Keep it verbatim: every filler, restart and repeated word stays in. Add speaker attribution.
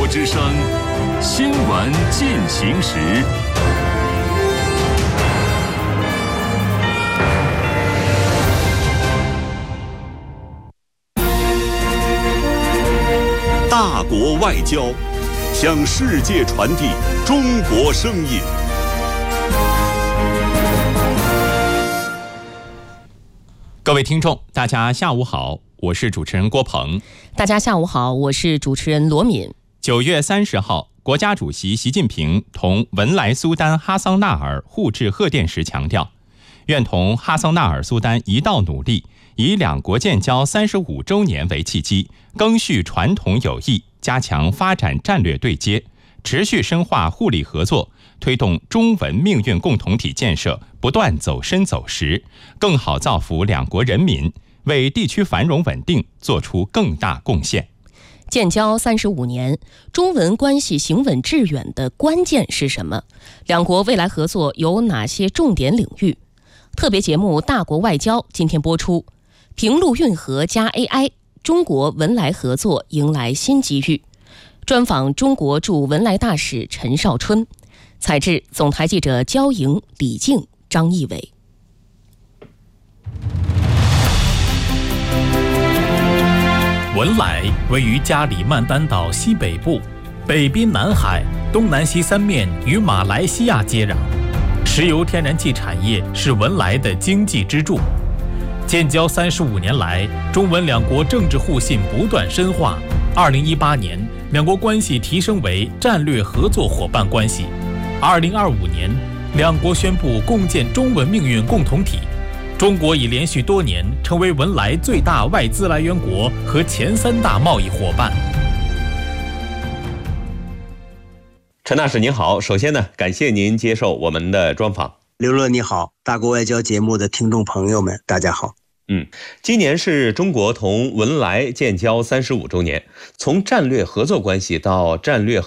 Speaker 1: 之声，新闻进行时。大国外交，向世界传递中国声音。
Speaker 2: 各位听众，大家下午好，我是主持人郭鹏。
Speaker 3: 大家下午好，我是主持人罗敏。
Speaker 2: 九月三十号，国家主席习近平同文莱苏丹哈桑纳尔互致贺电时强调，愿同哈桑纳尔苏丹一道努力，以两国建交三十五周年为契机，赓续传统友谊，加强发展战略对接，持续深化互利合作，推动中文命运共同体建设不断走深走实，更好造福两国人民，为地区繁荣稳定做出更大贡献。
Speaker 3: 建交三十五年，中文关系行稳致远的关键是什么？两国未来合作有哪些重点领域？特别节目《大国外交》今天播出。平陆运河加 A I， 中国文莱合作迎来新机遇。专访中国驻文莱大使陈少春。采制总台记者焦莹、李静、张义伟。
Speaker 4: 文莱位于加里曼丹岛西北部，北濒南海，东南西三面与马来西亚接壤。石油天然气产业是文莱的经济支柱。建交三十五年来，中文两国政治互信不断深化。二零一八年，两国关系提升为战略合作伙伴关系。二零二五年，两国宣布共建中文命运共同体。中国已连续多年成为文莱最大外资来源国和前三大贸易伙伴。
Speaker 5: 陈大使您好，首先呢，感谢您接受我们的专访。
Speaker 6: 刘乐你好，大国外交节目的听众朋友们，大家好。
Speaker 5: 嗯，今年是中国同文莱建交三十五周年，从战略合作关系到战略